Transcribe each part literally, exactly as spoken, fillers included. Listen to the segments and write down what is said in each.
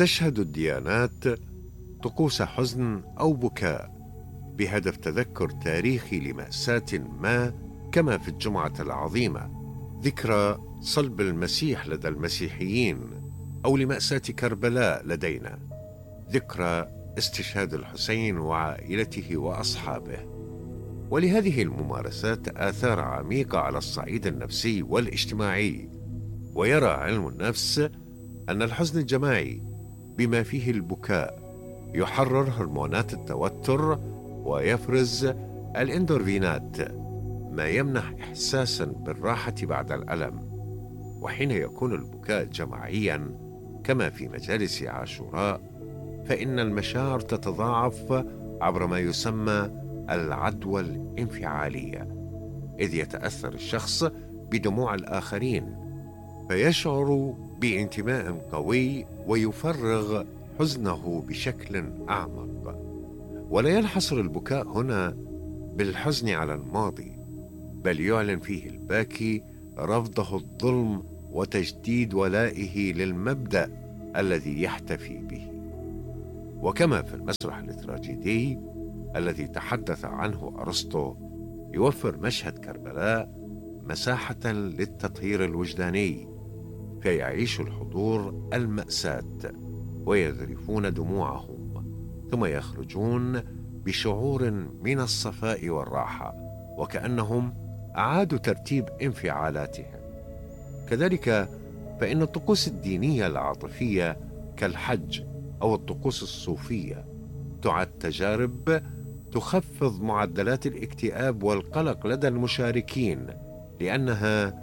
تشهد الديانات طقوس حزن أو بكاء بهدف تذكر تاريخي لمأساة ما، كما في الجمعة العظيمة ذكرى صلب المسيح لدى المسيحيين، أو لمأساة كربلاء لدينا ذكرى استشهاد الحسين وعائلته وأصحابه. ولهذه الممارسات آثار عميقة على الصعيد النفسي والاجتماعي. ويرى علم النفس أن الحزن الجماعي بما فيه البكاء يحرر هرمونات التوتر ويفرز الإندورفينات، ما يمنح إحساسا بالراحة بعد الألم. وحين يكون البكاء جماعيا كما في مجالس عاشوراء، فإن المشاعر تتضاعف عبر ما يسمى العدوى الانفعالية، إذ يتأثر الشخص بدموع الآخرين فيشعر بانتماء قوي ويفرغ حزنه بشكل أعمق. ولا ينحصر البكاء هنا بالحزن على الماضي، بل يعلن فيه الباكي رفضه الظلم وتجديد ولائه للمبدأ الذي يحتفي به. وكما في المسرح التراجيدي الذي تحدث عنه أرسطو، يوفر مشهد كربلاء مساحة للتطهير الوجداني، فيعيش الحضور المأساة ويذرفون دموعهم، ثم يخرجون بشعور من الصفاء والراحة، وكأنهم أعادوا ترتيب انفعالاتهم. كذلك فإن الطقوس الدينية العاطفية كالحج أو الطقوس الصوفية تعد تجارب تخفض معدلات الاكتئاب والقلق لدى المشاركين، لأنها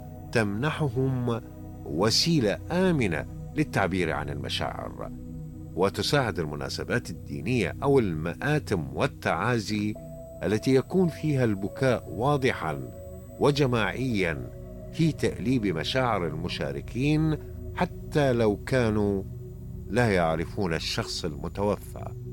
تمنحهم وسيلة آمنة للتعبير عن المشاعر. وتساعد المناسبات الدينية أو المآتم والتعازي التي يكون فيها البكاء واضحا وجماعيا في تأليب مشاعر المشاركين، حتى لو كانوا لا يعرفون الشخص المتوفى.